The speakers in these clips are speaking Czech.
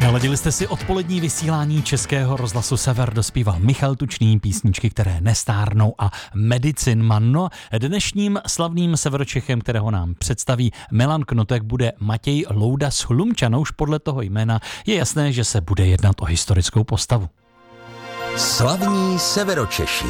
Naladili jste si odpolední vysílání Českého rozhlasu Sever, dospíval Michal Tučný, písničky, které nestárnou a Medicin Man. No, dnešním slavným Severočechem, kterého nám představí Milan Knotek, bude Matěj Louda z Chlumčan. Už podle toho jména je jasné, že se bude jednat o historickou postavu. Slavní Severočeši.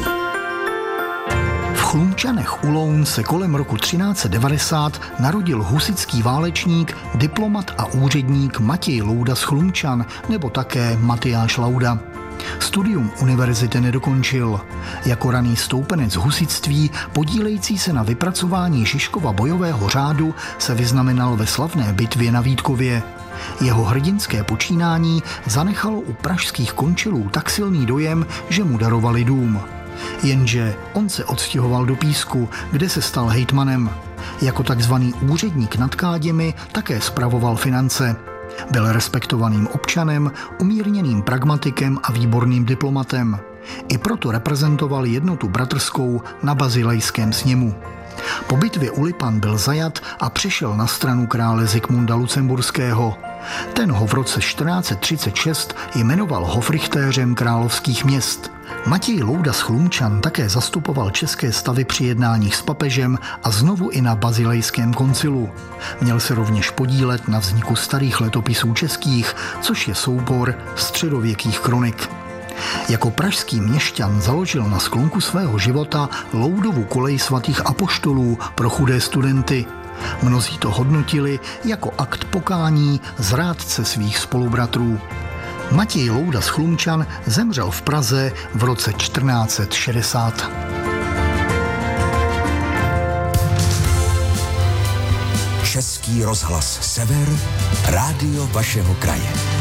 V Chlumčanech u Loun se kolem roku 1390 narodil husitský válečník, diplomat a úředník Matěj Louda z Chlumčan, nebo také Matyáš Lauda. Studium univerzity nedokončil. Jako raný stoupenec husitství, podílející se na vypracování Žižkova bojového řádu, se vyznamenal ve slavné bitvě na Vítkově. Jeho hrdinské počínání zanechalo u pražských končilů tak silný dojem, že mu darovali dům. Jenže on se odstěhoval do Písku, kde se stal hejtmanem. Jako takzvaný úředník nad Káděmi také spravoval finance. Byl respektovaným občanem, umírněným pragmatikem a výborným diplomatem. I proto reprezentoval jednotu bratrskou na Bazilejském sněmu. Po bitvě u Lipan byl zajat a přešel na stranu krále Zikmunda Lucemburského. Ten ho v roce 1436 jmenoval hofrichtéřem královských měst. Matěj Louda z Chlumčan také zastupoval české stavy při jednáních s papežem a znovu i na Bazilejském koncilu. Měl se rovněž podílet na vzniku starých letopisů českých, což je soubor středověkých kronik. Jako pražský měšťan založil na sklonku svého života Loudovu kolej svatých apoštolů pro chudé studenty. Mnozí to hodnotili jako akt pokání zrádce svých spolubratrů. Matěj Louda z Chlumčan zemřel v Praze v roce 1460. Český rozhlas Sever, rádio vašeho kraje.